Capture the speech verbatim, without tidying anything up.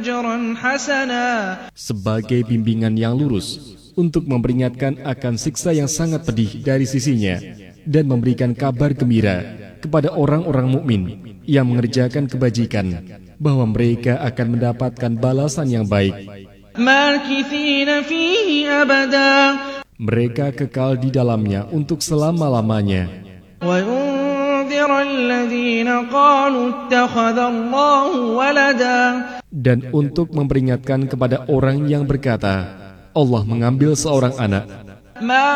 أجرا حسنا sebagai bimbingan yang lurus untuk memperingatkan akan siksa yang sangat pedih dari sisinya dan memberikan kabar gembira kepada orang-orang mukmin yang mengerjakan kebajikan bahwa mereka akan mendapatkan balasan yang baik. ماكثين فيه أبدا Mereka kekal di dalamnya untuk selama-lamanya. وينذر الذين قالوا اتخذ الله ولدا Dan untuk memperingatkan kepada orang yang berkata, Allah mengambil seorang anak. ما